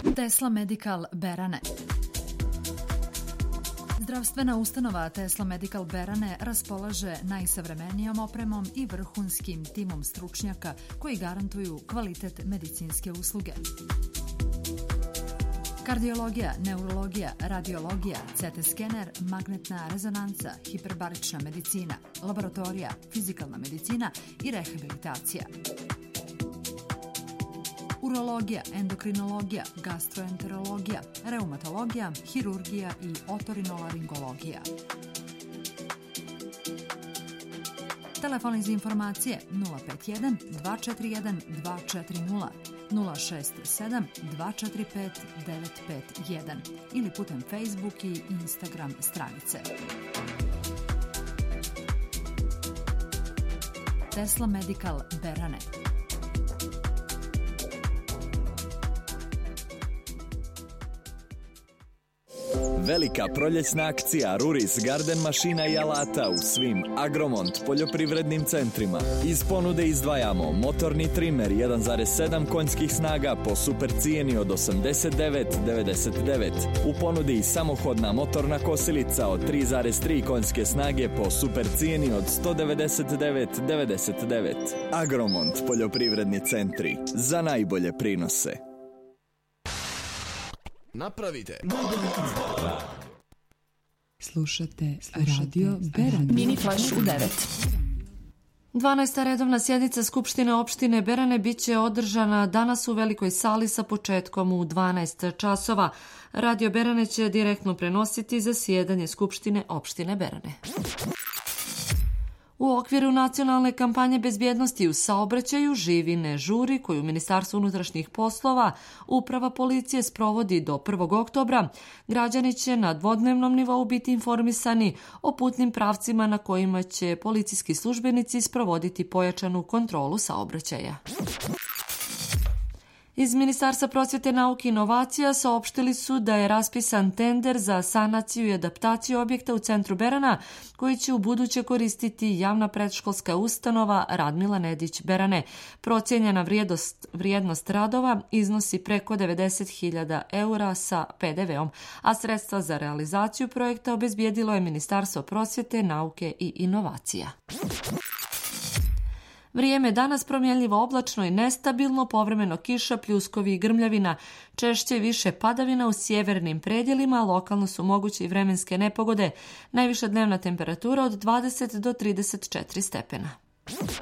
Tesla Medical Berane. Zdravstvena ustanova Tesla Medical Berane raspolaže najsavremenijom opremom i vrhunskim timom stručnjaka koji garantuju kvalitet medicinske usluge. Kardiologija, neurologija, radiologija, CT skener, magnetna rezonanca, hiperbarična medicina, laboratorija, fizikalna medicina i rehabilitacija. Urologija, endokrinologija, gastroenterologija, reumatologija, hirurgija i otorinolaringologija. Telefon iz informacije 051 241 240 067 245 951 ili putem Facebook i Instagram stranice. Tesla Medical Berane. Velika proljećna akcija Ruris Garden mašina i alata u svim Agromont poljoprivrednim centrima. Iz ponude izdvajamo motorni trimer 1,7 konjskih snaga po super cijeni od 89,99. U ponudi i samohodna motorna kosilica od 3,3 konjske snage po super cijeni od 199,99. Agromont poljoprivredni centri za najbolje prinose. Napravite. Slušate Radio Berane. Mini Flash u 9. 12. redovna sjednica Skupštine opštine Berane biće održana danas u velikoj sali sa početkom u 12 časova. Radio Berane će direktno prenositi zasjedanje Skupštine opštine Berane. U okviru nacionalne kampanje bezbjednosti u saobraćaju Živi ne žuri, koju Ministarstvo unutrašnjih poslova, Uprava policije sprovodi do 1. oktobra, građani će na dvodnevnom nivou biti informisani o putnim pravcima na kojima će policijski službenici sprovoditi pojačanu kontrolu saobraćaja. Iz Ministarstva prosvjete, nauke i inovacija saopštili su da je raspisan tender za sanaciju i adaptaciju objekta u centru Berana, koji će u buduće koristiti javna predškolska ustanova Radmila Nedić Berane. Procijenjena vrijednost radova iznosi preko 90.000 eura sa PDV-om, a sredstva za realizaciju projekta obezbijedilo je Ministarstvo prosvjete, nauke i inovacija. Vrijeme danas promjenljivo oblačno i nestabilno, povremeno kiša, pljuskovi i grmljavina, češće više padavina u sjevernim predjelima, lokalno su moguće i vremenske nepogode, najviša dnevna temperatura od 20 do 34 stepena.